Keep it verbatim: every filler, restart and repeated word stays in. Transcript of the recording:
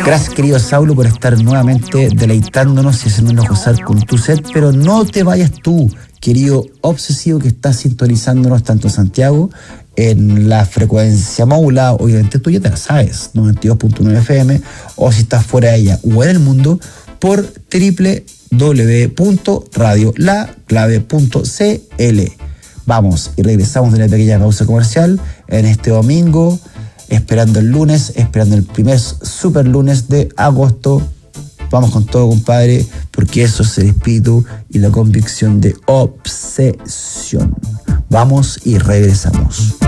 Gracias, querido Saulo, por estar nuevamente deleitándonos y haciéndonos gozar con tu set, pero no te vayas tú, querido obsesivo que estás sintonizándonos tanto en Santiago, en la frecuencia modulada, obviamente tú ya te la sabes, noventa y dos punto nueve F M, o si estás fuera de ella o en el mundo, por doble u doble u doble u punto radio la clave punto c l. Vamos y regresamos de la pequeña pausa comercial en este domingo, esperando el lunes, esperando el primer super lunes de agosto. Vamos con todo, compadre, porque eso es el espíritu y la convicción de Obsesión. Vamos y regresamos.